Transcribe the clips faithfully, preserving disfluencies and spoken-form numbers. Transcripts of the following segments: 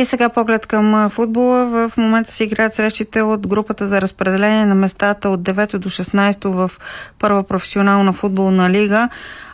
И сега поглед към футбола. В момента се играят срещите от групата за разпределение на местата от девето до шестнайсето в първа професионална футболна лига.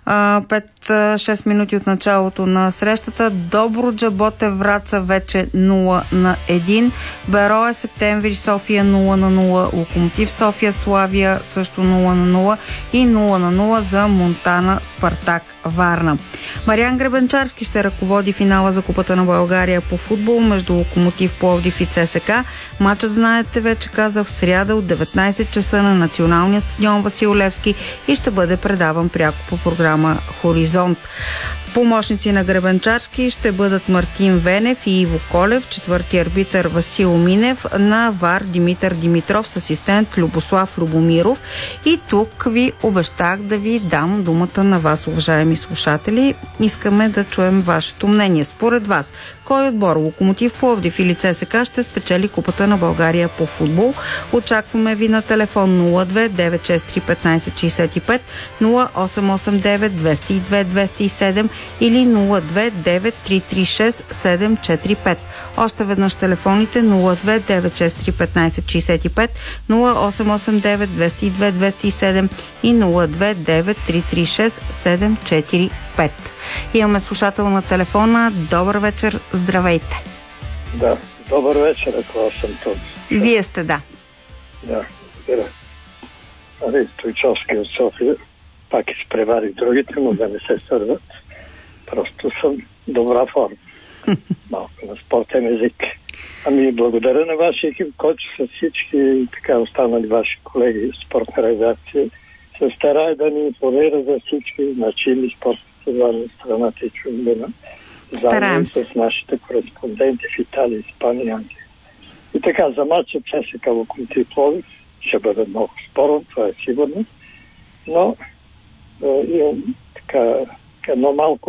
пет-шест минути от началото на срещата. Добруджа Ботев Враца вече нула на едно. Берое Септември София нула на нула. Локомотив София Славия също нула на нула. И нула на нула за Монтана Спартак Варна. Мариан Гребенчарски ще ръководи финала за Купата на България по футбол между Локомотив Пловдив и ЦСКА. Матчът, знаете, вече казах, в сряда от деветнайсет часа на националния стадион Васил Левски и ще бъде предаван пряко по програма Хоризонт. Помощници на Гребенчарски ще бъдат Мартин Венев и Иво Колев, четвърти арбитър Васил Минев, на ВАР Димитър Димитров с асистент Любослав Любомиров. И тук ви обещах да ви дам думата на вас, уважаеми слушатели. Искаме да чуем вашето мнение. Според вас, кой отбор, Локомотив Пловдив или ЦСКА, ще спечели Купата на България по футбол? Очакваме ви на телефон нула две девет шест три петнайсет шейсет и пет, нула осем осем девет двеста и две двеста и седем или нула две девет три три шест седем четири пет. Още веднъж телефоните нула две девет шест три петнайсет шейсет и пет, нула осем осем девет двеста и две двеста и седем и нула две девет три три шест седем четири пет. Имаме слушател на телефона. Добър вечер, здравейте. Да, добър вечер, ако аз съм тук. Вие сте, да. Да, разбира. Али, Стойчовски от София. Пак изпреварих другите, но да не се сърват. Просто съм добра форма. Малко на спортен език. Ами, благодаря на вашия екип, който с всички така останали ваши колеги в спортна редакция се старае да ни информира за всички значими спортни събрания в страната и чужбина. Стараем се. С нашите кореспонденти в Италия, Испания и Англия. И така, за матча ЦСКА Локомотив Пловдив ще бъде много спорен, това е сигурно. Но е, имам така едно малко